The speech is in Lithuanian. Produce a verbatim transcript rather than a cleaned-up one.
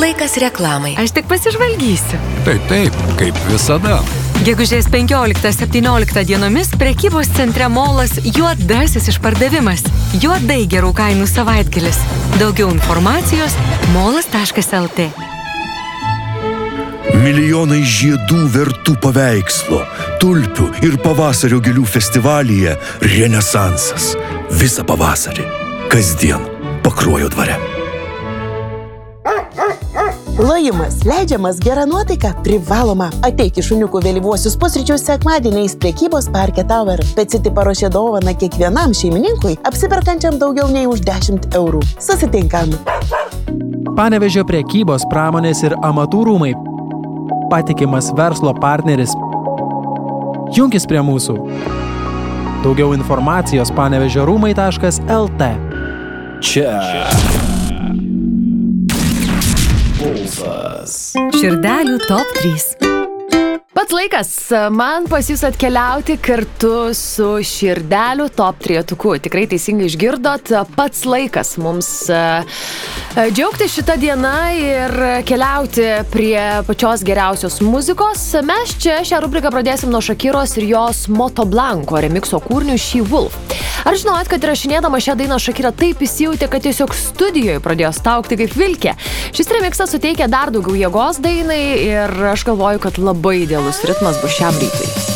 Laikas reklamai. Aš tik pasižvalgysiu. Taip, taip, kaip visada. Gegužės penkioliktą septynioliktą dienomis prekybos centre Molas juodasis išpardavimas. Juodai gerų kainų savaitgalis. Daugiau informacijos molas taškas el tė. Milijonai žiedų vertų paveikslo, tulpių ir pavasario gėlių festivalyje Renesansas. Visą pavasarį. Kasdien Pakruojo dvare. Lojimas leidžiamas, gera nuotaika privaloma. Ateik į šuniukų vėlyvuosius pusryčius sekmadieniais prekybos parke Tower. Peciti paruošė dovaną kiekvienam šeimininkui, apsiperkančiam daugiau nei už dešimt eurų. Susitinkam. Panevėžio prekybos, pramonės ir amatų rūmai. Patikimas verslo partneris. Junkis prie mūsų. Daugiau informacijos panevėžio rūmai taškas el tė. Čia. Širdelių top trys. Pats laikas man pas jūs atkeliauti kartu su Širdelių top trietuku. Tikrai teisingai išgirdot, pats laikas mums džiaugti šitą dieną ir keliauti prie pačios geriausios muzikos. Mes čia šią rubriką pradėsim nuo Shakiros ir jos Moto Blanco remikso kūrinių She Wolf. Ar žinojot, kad įrašinėdama šią dainą Shakira taip įsijautė, kad tiesiog studijoje pradėjo staugti kaip vilkė? Šis remiksas suteikia dar daugiau jėgos dainai ir aš galvoju, kad labai idealus ritmas bus šiam rytui.